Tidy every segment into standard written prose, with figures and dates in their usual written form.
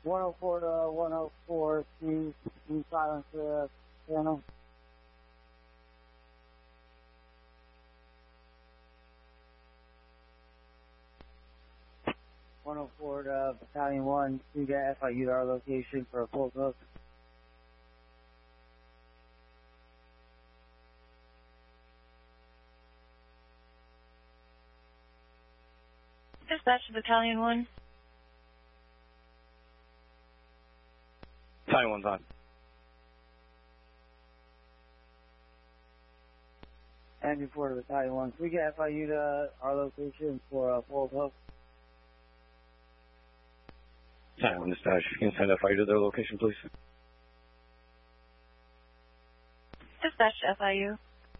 104 to 104, please silence the channel. #104 to Battalion 1, you get FIU to our location for a full hook. Dispatch to Battalion 1. Battalion 1's on. And report to Battalion 1, can we get FIU to our location for a full hook? Battalion 1 dispatch, you can send FIU to their location, please. Dispatch to FIU.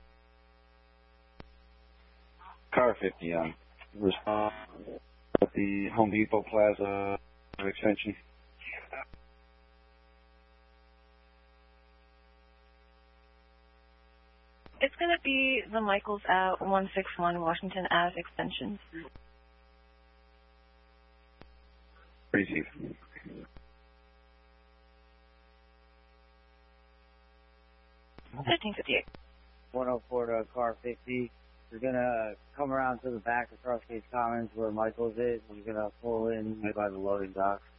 Car 50 on. Respond at the Home Depot Plaza extension. It's going to be the Michaels at 161 Washington Ave extension. Receive. 1558. 104 to car 50. You're going to come around to the back of Crossgates Commons where Michael's is. You're going to pull in by the loading docks.